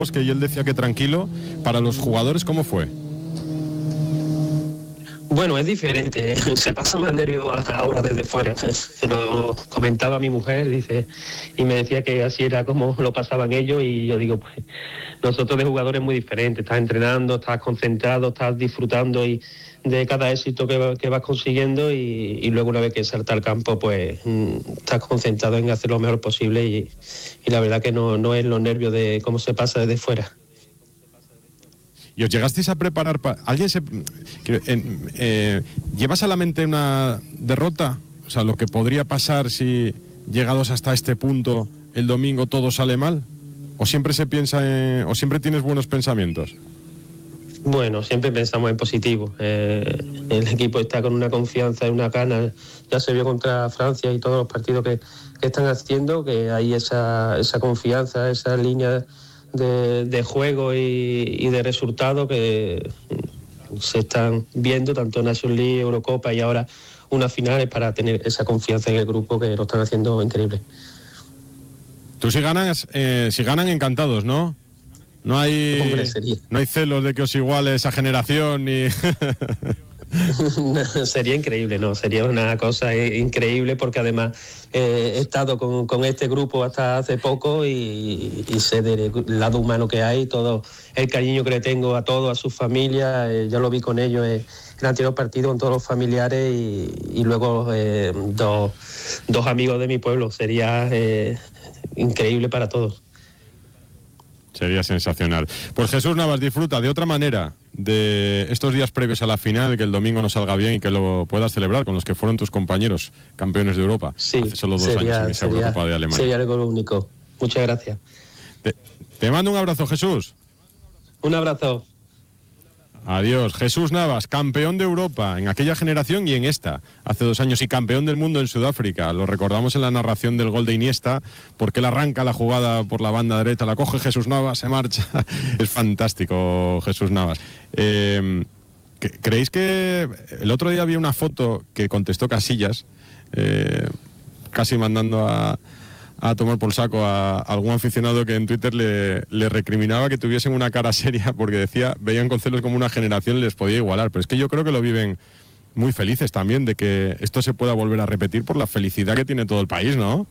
que y él decía que tranquilo. Para los jugadores, ¿cómo fue? Bueno, es diferente, se pasa más nervioso ahora desde fuera. Se lo comentaba mi mujer, dice, y me decía que así era como lo pasaban ellos, y yo digo, pues nosotros de jugadores muy diferentes, estás entrenando, estás concentrado, estás disfrutando y de cada éxito que vas consiguiendo, y luego una vez que salta al campo, pues estás concentrado en hacer lo mejor posible, y la verdad que no es los nervios de cómo se pasa desde fuera. ¿Y os llegasteis a preparar ¿llevas a la mente una derrota? O sea, lo que podría pasar si, llegados hasta este punto, el domingo todo sale mal. ¿O siempre se piensa o siempre tienes buenos pensamientos? Bueno, siempre pensamos en positivo. El equipo está con una confianza y una gana. Ya se vio contra Francia y todos los partidos que están haciendo, que hay esa confianza, esa línea de juego y de resultados que se están viendo tanto en Nations League, Eurocopa y ahora unas finales, para tener esa confianza en el grupo, que lo están haciendo increíble. Tú si ganan encantados, ¿no? No hay, Hombre, no hay celos de que os iguale esa generación ni... Sería increíble, ¿no? Sería una cosa increíble, porque además he estado con este grupo hasta hace poco y sé del lado humano que hay, todo el cariño que le tengo a todos, a sus familias. Yo lo vi con ellos en el anterior partido, con todos los familiares, y luego dos amigos de mi pueblo. Sería increíble para todos. Sería sensacional. Pues Jesús Navas, disfruta de otra manera de estos días previos a la final, que el domingo nos salga bien y que lo puedas celebrar con los que fueron tus compañeros campeones de Europa. Sí, hace solo 2 años en esa Eurocopa de Alemania. Sería algo único. Muchas gracias. Te mando un abrazo, Jesús. Un abrazo. Adiós. Jesús Navas, campeón de Europa en aquella generación y en esta, hace 2 años, y campeón del mundo en Sudáfrica. Lo recordamos en la narración del gol de Iniesta, porque él arranca la jugada por la banda derecha, la coge Jesús Navas, se marcha. Es fantástico, Jesús Navas. ¿Creéis que el otro día había una foto que contestó Casillas, casi mandando a tomar por saco a algún aficionado que en Twitter le recriminaba que tuviesen una cara seria, porque decía, veían con celos como una generación les podía igualar? Pero es que yo creo que lo viven muy felices también de que esto se pueda volver a repetir, por la felicidad que tiene todo el país, ¿no?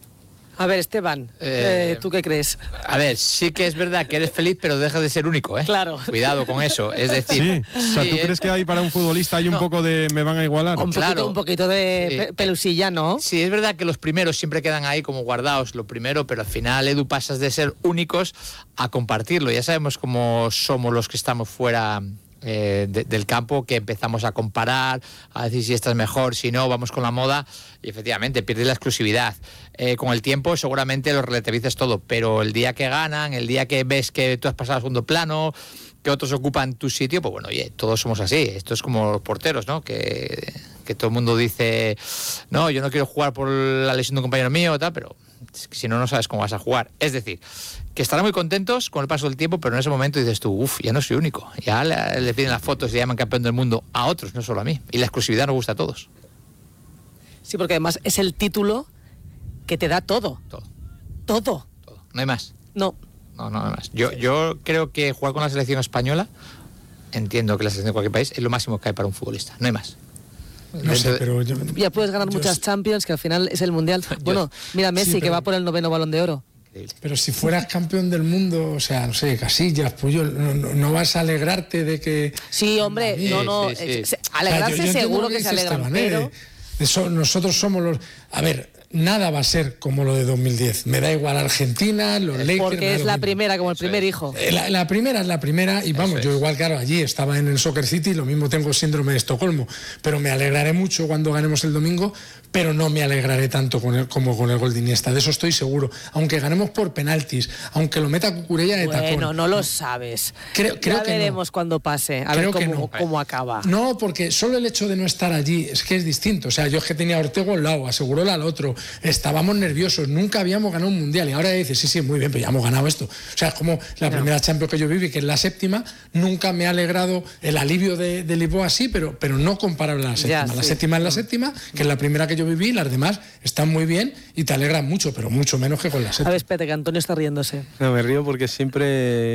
A ver, Esteban, ¿tú qué crees? A ver, sí que es verdad que eres feliz, pero dejas de ser único, ¿eh? Claro. Cuidado con eso, es decir... Sí, o sea, ¿tú crees que hay para un futbolista hay un poco de me van a igualar? Un poquito de pelusilla, ¿no? Sí, es verdad que los primeros siempre quedan ahí como guardados, lo primero, pero al final, Edu, pasas de ser únicos a compartirlo. Ya sabemos cómo somos los que estamos fuera del campo, que empezamos a comparar, a decir si esta es mejor, si no, vamos con la moda, y efectivamente pierdes la exclusividad. Con el tiempo seguramente lo relativizas todo, pero el día que ganan, el día que ves que tú has pasado a segundo plano, que otros ocupan tu sitio, pues bueno, oye, todos somos así. Esto es como los porteros, ¿no? Que todo el mundo dice, no, yo no quiero jugar por la lesión de un compañero mío, tal, pero si no sabes cómo vas a jugar. Es decir, que estarán muy contentos con el paso del tiempo, pero en ese momento dices tú, ya no soy único. Ya le piden las fotos y le llaman campeón del mundo a otros, no solo a mí. Y la exclusividad nos gusta a todos. Sí, porque además es el título que te da todo. Todo. No hay más. No hay más. Yo creo que jugar con la selección española, entiendo que la selección de cualquier país, es lo máximo que hay para un futbolista. No hay más. No sé, pero ya puedes ganar muchas Champions, que al final es el Mundial. Bueno, mira Messi, sí, que va por el 9º Balón de Oro. Pero si fueras campeón del mundo, o sea, no sé, Casillas, Puyol, no vas a alegrarte de que... Sí, hombre, sí. Alegrarse, o sea, yo seguro que se alegran, Esteban, pero... nosotros somos los... A ver, nada va a ser como lo de 2010. Me da igual Argentina, los Lakers... Porque es la primera, como el primer hijo. La primera es la primera, y vamos, yo igual, claro, allí estaba en el Soccer City, lo mismo tengo síndrome de Estocolmo, pero me alegraré mucho cuando ganemos el domingo, pero no me alegraré tanto como con el gol de Iniesta, de eso estoy seguro. Aunque ganemos por penaltis, aunque lo meta Cucurella de tacón. Bueno, no lo sabes. Creo ya que veremos cuando pase, a ver cómo acaba. No, porque solo el hecho de no estar allí es que es distinto. O sea, yo es que tenía a Ortego al lado, aseguró control al otro, estábamos nerviosos, nunca habíamos ganado un mundial y ahora dices, sí, muy bien, pero ya hemos ganado esto. O sea, es como la primera Champions que yo viví, que es la 7ª, nunca me ha alegrado el alivio de Lisboa, sí, pero no comparable a la 7ª. Ya, La sí. 7ª es la 7ª, que es la primera que yo viví, las demás están muy bien y te alegran mucho, pero mucho menos que con la 7ª. A ver, espérate, que Antonio está riéndose. No, me río porque siempre